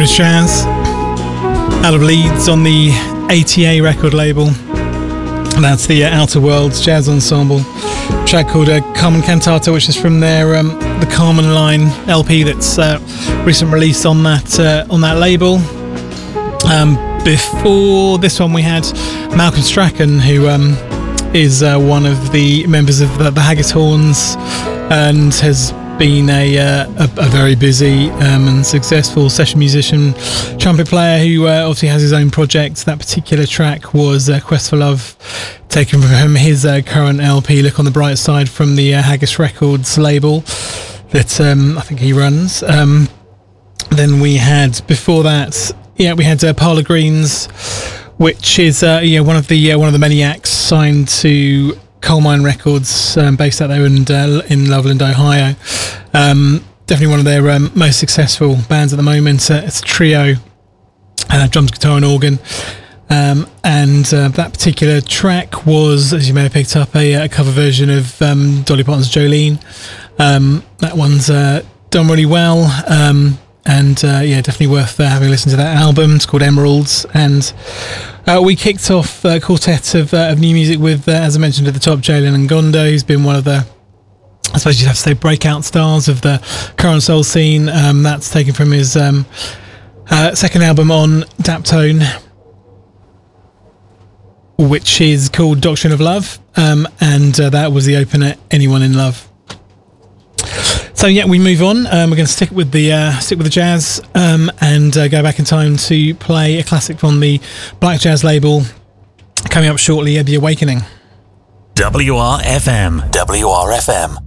French jazz out of Leeds on the ATA record label. And that's the Outer Worlds Jazz Ensemble. A track called Carmen Cantata, which is from their the Carmen Line LP that's recent release on that label. Before this one, we had Malcolm Strachan, who is one of the members of the Haggis Horns and has been a very busy and successful session musician, trumpet player who obviously has his own project. That particular track was Quest for Love, taken from his current LP, Look on the Bright Side, from the Haggis Records label that I think he runs. Then we had, before that, we had Parlour Greens, which is one of the many acts signed to Coal Mine Records, based out there in Loveland, Ohio. Definitely one of their most successful bands at the moment. It's a trio, drums, guitar and organ. And that particular track was, as you may have picked up, a cover version of Dolly Parton's Jolene. That one's done really well. Definitely worth having a listen to that album. It's called Emeralds, and we kicked off a quartet of new music with, as I mentioned at the top, Jalen Ngondo, who's been one of the, I suppose you'd have to say, breakout stars of the current soul scene. That's taken from his second album on Daptone, which is called Doctrine of Love, and that was the opener, Anyone in Love. So we move on. We're going to stick with the jazz and go back in time to play a classic from the Black Jazz label. Coming up shortly, The Awakening. WRFM.